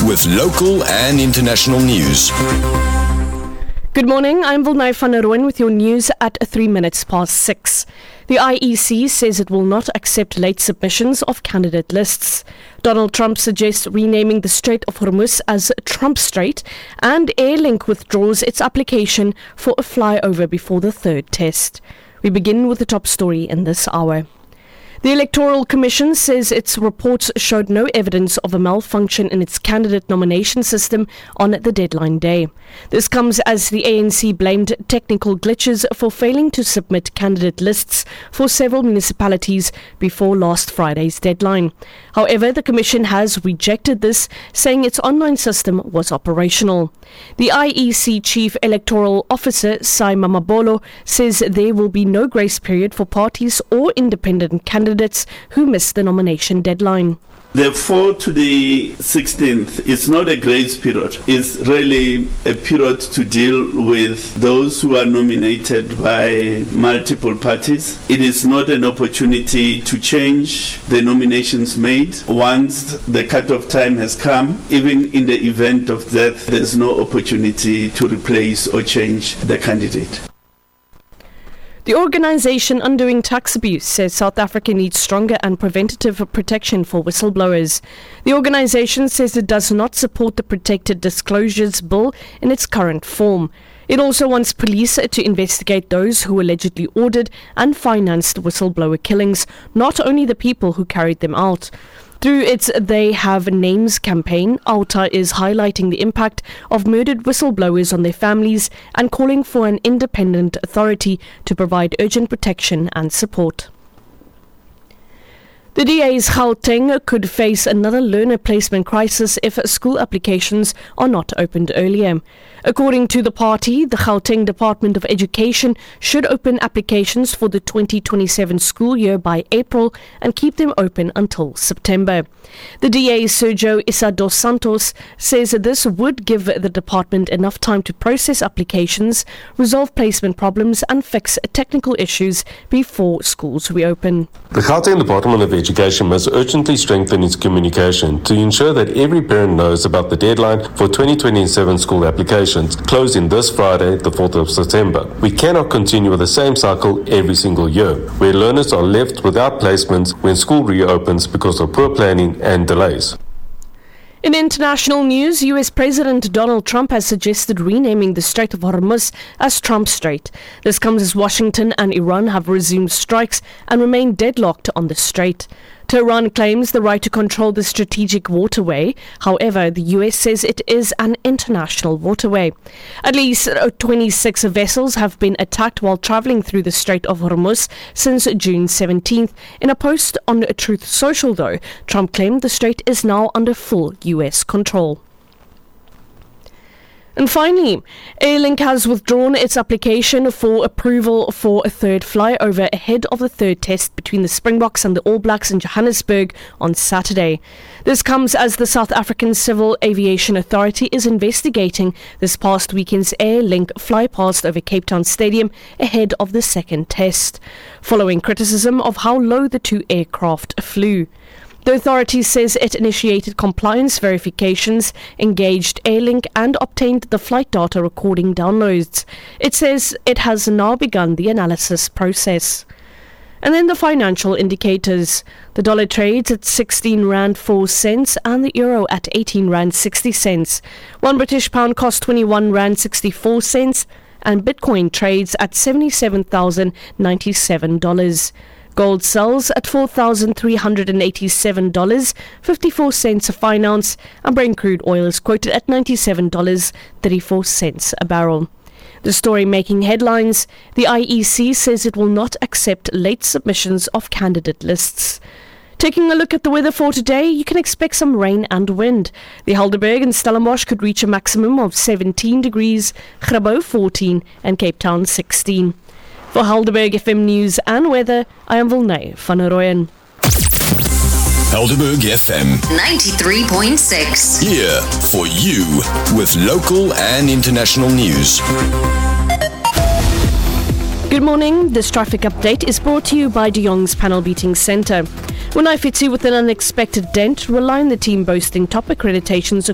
with local and international news. Good morning, I'm Vilnay van Rooyen with your news at 6:03. The IEC says it will not accept late submissions of candidate lists. Donald Trump suggests renaming the Strait of Hormuz as Trump Strait, and Airlink withdraws its application for a flyover before the third test. We begin with the top story in this hour. The Electoral Commission says its reports showed no evidence of a malfunction in its candidate nomination system on the deadline day. This comes as the ANC blamed technical glitches for failing to submit candidate lists for several municipalities before last Friday's deadline. However, the Commission has rejected this, saying its online system was operational. The IEC Chief Electoral Officer, Sai Mamabolo, says there will be no grace period for parties or independent candidates who missed the nomination deadline. The 4th to the 16th is not a grace period. It's really a period to deal with those who are nominated by multiple parties. It is not an opportunity to change the nominations made. Once the cut-off time has come, even in the event of death, there's no opportunity to replace or change the candidate. The organisation Undoing Tax Abuse says South Africa needs stronger and preventative protection for whistleblowers. The organisation says it does not support the Protected Disclosures Bill in its current form. It also wants police to investigate those who allegedly ordered and financed whistleblower killings, not only the people who carried them out. Through its They Have Names campaign, OUTA is highlighting the impact of murdered whistleblowers on their families and calling for an independent authority to provide urgent protection and support. The DA's Gauteng could face another learner placement crisis if school applications are not opened earlier. According to the party, the Gauteng Department of Education should open applications for the 2027 school year by April and keep them open until September. The DA, Sergio Issa dos Santos, says this would give the department enough time to process applications, resolve placement problems and fix technical issues before schools reopen. The Gauteng Department of Education must urgently strengthen its communication to ensure that every parent knows about the deadline for 2027 school applications, closing this Friday, the 4th of September. We cannot continue with the same cycle every single year, where learners are left without placements when school reopens because of poor planning and delays. In international news, US President Donald Trump has suggested renaming the Strait of Hormuz as Trump Strait. This comes as Washington and Iran have resumed strikes and remain deadlocked on the strait. Tehran claims the right to control the strategic waterway. However, the US says it is an international waterway. At least 26 vessels have been attacked while travelling through the Strait of Hormuz since June 17th. In a post on Truth Social, though, Trump claimed the strait is now under full US control. And finally, Airlink has withdrawn its application for approval for a third flyover ahead of the third test between the Springboks and the All Blacks in Johannesburg on Saturday. This comes as the South African Civil Aviation Authority is investigating this past weekend's Airlink flypast over Cape Town Stadium ahead of the second test, following criticism of how low the two aircraft flew. The authority says it initiated compliance verifications, engaged Airlink and obtained the flight data recording downloads. It says it has now begun the analysis process. And then the financial indicators. The dollar trades at 16 rand 4 cents and the euro at 18 rand 60 cents. One British pound cost 21 rand 64 cents and Bitcoin trades at $77,097. Gold sells at $4,387.54 a fine ounce, and Brent crude oil is quoted at $97.34 a barrel. The story making headlines: the IEC says it will not accept late submissions of candidate lists. Taking a look at the weather for today, you can expect some rain and wind. The Helderberg and Stellenbosch could reach a maximum of 17 degrees, Grabouw 14 and Cape Town 16. For Helderberg FM News and Weather, I am Vilnay van Rooyen. Helderberg FM 93.6. Here for you with local and international news. Good morning. This traffic update is brought to you by De Jong's Panel Beating Centre. When I fit you with an unexpected dent, rely on the team boasting top accreditations